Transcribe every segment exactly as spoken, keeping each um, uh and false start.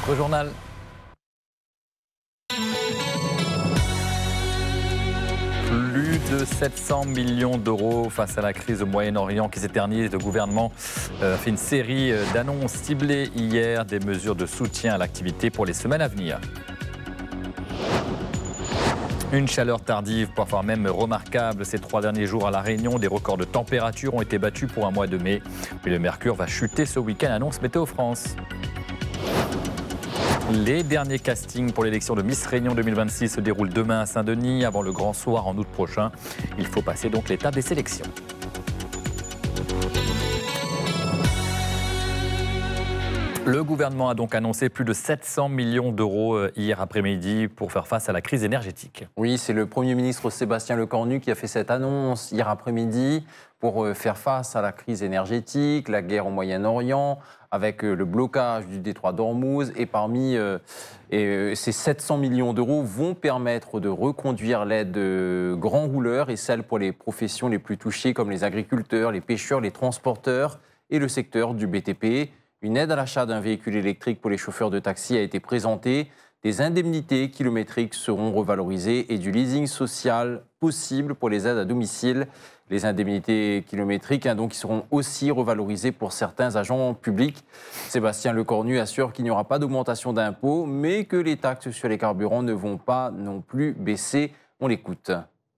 votre journal. Plus de sept cents millions d'euros face à la crise au Moyen-Orient qui s'éternise. Le gouvernement a fait une série d'annonces ciblées hier, des mesures de soutien à l'activité pour les semaines à venir. Une chaleur tardive, parfois même remarquable ces trois derniers jours à La Réunion. Des records de température ont été battus pour un mois de mai. Mais le mercure va chuter ce week-end, annonce Météo France. Les derniers castings pour l'élection de Miss Réunion deux mille vingt-six se déroulent demain à Saint-Denis, avant le grand soir en août prochain. Il faut passer donc l'étape des sélections. Le gouvernement a donc annoncé plus de sept cents millions d'euros hier après-midi pour faire face à la crise énergétique. Oui, c'est le Premier ministre Sébastien Lecornu qui a fait cette annonce hier après-midi pour faire face à la crise énergétique, la guerre au Moyen-Orient, avec le blocage du détroit d'Ormuz. Et parmi euh, et ces sept cents millions d'euros vont permettre de reconduire l'aide de grands rouleurs et celle pour les professions les plus touchées comme les agriculteurs, les pêcheurs, les transporteurs et le secteur du B T P. Une aide à l'achat d'un véhicule électrique pour les chauffeurs de taxi a été présentée. Des indemnités kilométriques seront revalorisées et du leasing social possible pour les aides à domicile. Les indemnités kilométriques hein, donc, qui seront aussi revalorisées pour certains agents publics. Sébastien Lecornu assure qu'il n'y aura pas d'augmentation d'impôts, mais que les taxes sur les carburants ne vont pas non plus baisser. On l'écoute.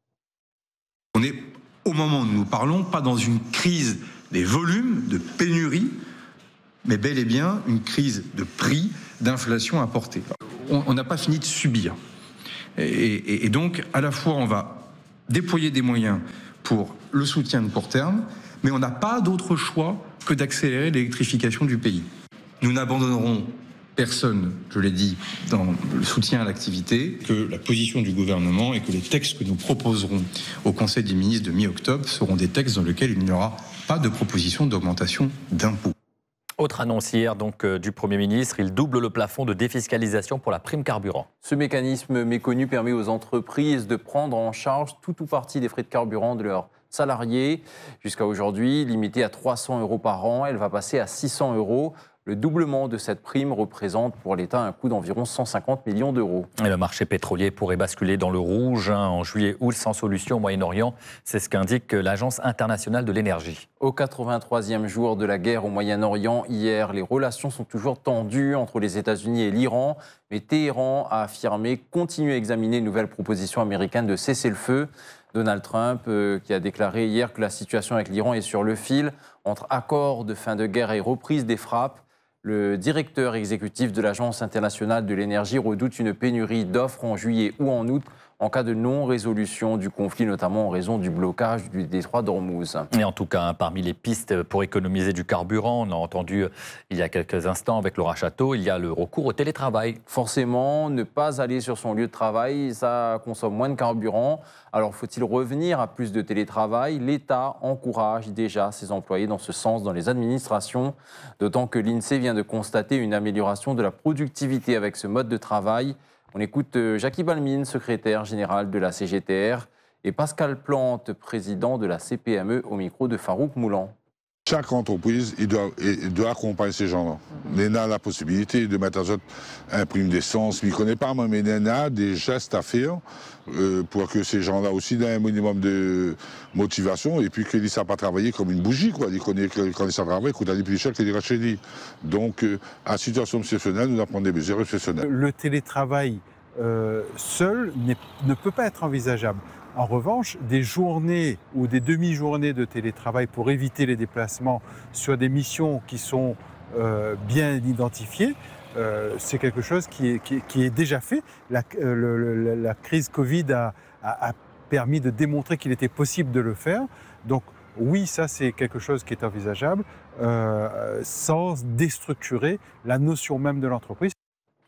On est, au moment où nous parlons, pas dans une crise des volumes, de pénurie, mais bel et bien une crise de prix, d'inflation importée. On n'a pas fini de subir. Et, et, et donc, à la fois, on va déployer des moyens pour le soutien de court terme, mais on n'a pas d'autre choix que d'accélérer l'électrification du pays. Nous n'abandonnerons personne, je l'ai dit, dans le soutien à l'activité, que la position du gouvernement et que les textes que nous proposerons au Conseil des ministres de mi-octobre seront des textes dans lesquels il n'y aura pas de proposition d'augmentation d'impôts. Autre annonce hier donc, euh, du Premier ministre, il double le plafond de défiscalisation pour la prime carburant. Ce mécanisme méconnu permet aux entreprises de prendre en charge tout ou partie des frais de carburant de leurs salariés. Jusqu'à aujourd'hui, limitée à trois cents euros par an, elle va passer à six cents euros. Le doublement de cette prime représente pour l'État un coût d'environ cent cinquante millions d'euros. Et le marché pétrolier pourrait basculer dans le rouge hein, en juillet-août sans solution au Moyen-Orient. C'est ce qu'indique l'Agence internationale de l'énergie. Au quatre-vingt-troisième jour de la guerre au Moyen-Orient, hier, les relations sont toujours tendues entre les États-Unis et l'Iran. Mais Téhéran a affirmé continuer à examiner une nouvelle proposition américaine de cessez-le-feu. Donald Trump euh, qui a déclaré hier que la situation avec l'Iran est sur le fil entre accord de fin de guerre et reprise des frappes. Le directeur exécutif de l'Agence internationale de l'énergie redoute une pénurie d'offres en juillet ou en août en cas de non-résolution du conflit, notamment en raison du blocage du détroit d'Ormuz. Et en tout cas, parmi les pistes pour économiser du carburant, on a entendu il y a quelques instants avec Laura Château, il y a le recours au télétravail. Forcément, ne pas aller sur son lieu de travail, ça consomme moins de carburant. Alors faut-il revenir à plus de télétravail ? L'État encourage déjà ses employés dans ce sens dans les administrations, d'autant que l'INSEE vient de constater une amélioration de la productivité avec ce mode de travail. On écoute Jackie Balmine, secrétaire général de la C G T R, et Pascal Plante, président de la C P M E, au micro de Farouk Moulan. Chaque entreprise il doit, il doit accompagner ces gens-là. Il a la possibilité de mettre à un prime d'essence, mais il ne connaît pas, mais il a des gestes à faire euh, pour que ces gens-là aussi aient un minimum de motivation et puis qu'ils ne savent pas travailler comme une bougie. Quoi. Ils connaissent que quand ils savent travailler, ils coûtent plus cher que les rachètes. Donc, euh, à situation exceptionnelle, nous apprenons des mesures exceptionnelles. Le télétravail euh, seul ne peut pas être envisageable. En revanche, des journées ou des demi-journées de télétravail pour éviter les déplacements sur des missions qui sont euh, bien identifiées, euh, c'est quelque chose qui est, qui, qui est déjà fait. La, euh, le, le, la crise Covid a, a, a permis de démontrer qu'il était possible de le faire. Donc oui, ça c'est quelque chose qui est envisageable euh, sans déstructurer la notion même de l'entreprise.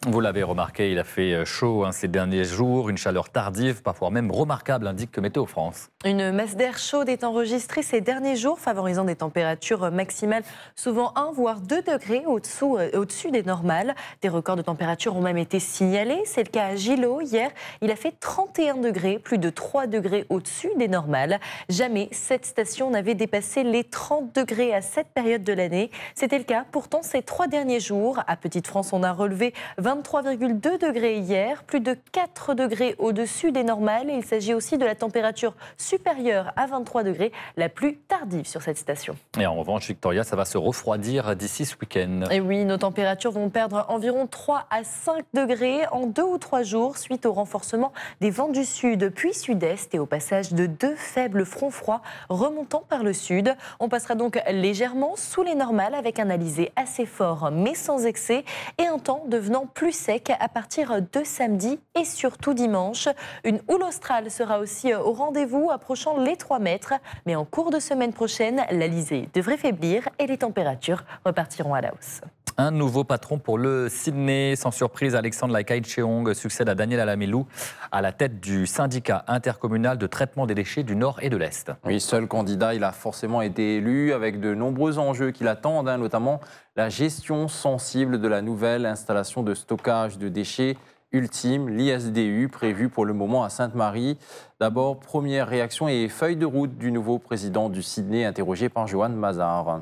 Vous l'avez remarqué, il a fait chaud hein, ces derniers jours, une chaleur tardive, parfois même remarquable, indique Météo France. Une masse d'air chaude est enregistrée ces derniers jours, favorisant des températures maximales souvent un voire deux degrés au-dessous, euh, au-dessus des normales. Des records de température ont même été signalés. C'est le cas à Gillot. Hier, il a fait trente et un degrés, plus de trois degrés au-dessus des normales. Jamais cette station n'avait dépassé les trente degrés à cette période de l'année. C'était le cas pourtant ces trois derniers jours. À Petite-France, on a relevé vingt-trois virgule deux degrés hier, plus de quatre degrés au-dessus des normales. Il s'agit aussi de la température supérieure à vingt-trois degrés, la plus tardive sur cette station. Et en revanche, Victoria, ça va se refroidir d'ici ce week-end. Et oui, nos températures vont perdre environ trois à cinq degrés en deux ou trois jours suite au renforcement des vents du sud puis sud-est et au passage de deux faibles fronts froids remontant par le sud. On passera donc légèrement sous les normales avec un alizé assez fort mais sans excès et un temps devenant plus sec à partir de samedi et surtout dimanche. Une houle australe sera aussi au rendez-vous, approchant les trois mètres. Mais en cours de semaine prochaine, l'alizé devrait faiblir et les températures repartiront à la hausse. Un nouveau patron pour le Sydney. Sans surprise, Alexandre Lai-Kai-Cheong succède à Daniel Alamilou à la tête du syndicat intercommunal de traitement des déchets du Nord et de l'Est. Oui, seul candidat, il a forcément été élu avec de nombreux enjeux qui l'attendent, hein, notamment la gestion sensible de la nouvelle installation de stockage de déchets ultime, l'I S D U, prévue pour le moment à Sainte-Marie. D'abord, première réaction et feuille de route du nouveau président du Sydney, interrogé par Johan Mazar.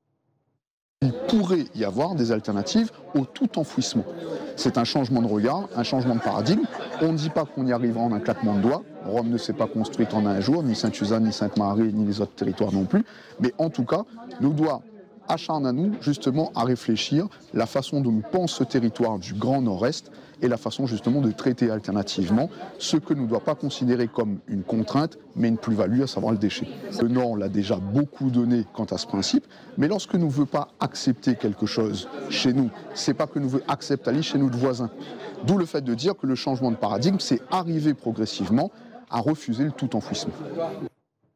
Il pourrait y avoir des alternatives au tout enfouissement. C'est un changement de regard, un changement de paradigme. On ne dit pas qu'on y arrivera en un claquement de doigts. Rome ne s'est pas construite en un jour, ni Sainte-Suzanne, ni Sainte-Marie, ni les autres territoires non plus. Mais en tout cas, nous doit acharner à nous justement à réfléchir la façon dont nous pense ce territoire du Grand Nord-Est et la façon justement de traiter alternativement ce que nous ne doit pas considérer comme une contrainte, mais une plus-value, à savoir le déchet. Le Nord l'a déjà beaucoup donné quant à ce principe, mais lorsque nous ne voulons pas accepter quelque chose chez nous, c'est pas que nous voulons accepter aller chez notre voisin. D'où le fait de dire que le changement de paradigme, c'est arriver progressivement à refuser le tout enfouissement.